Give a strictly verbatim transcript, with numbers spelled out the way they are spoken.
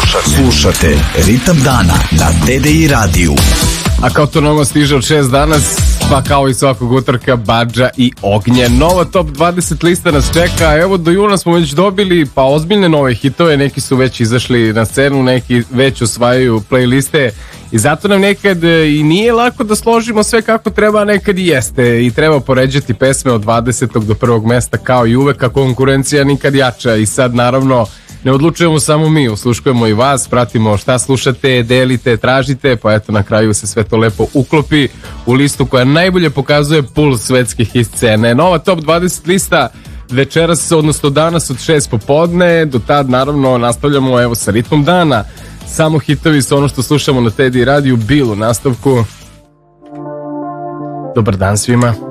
Slušate, slušate Ritam dana na T D I radiju. A kao to novo stiže od šest danas, pa kao i svakog utorka, Badža i Ognje. Nova top dvadeset lista nas čeka. Evo do juna smo već dobili pa ozbiljne nove hitove. Neki su već izašli na scenu, neki već osvajaju playliste. I zato nam nekad i nije lako da složimo sve kako treba, a nekad i jeste. I treba poređati pesme od dvadesetog do prvog mesta kao i uvek, a konkurencija nikad jača. I sad naravno ne odlučujemo samo mi, usluškujemo i vas, pratimo šta slušate, delite, tražite, pa eto na kraju se sve to lepo uklopi u listu koja najbolje pokazuje puls svetskih hit scene. Nova top dvadeset lista večeras, odnosno danas od šest popodne, do tad naravno nastavljamo evo sa ritmom dana. Samo hitovi su ono što slušamo na T D I radiju. Bil u nastavku. Dobar dan svima.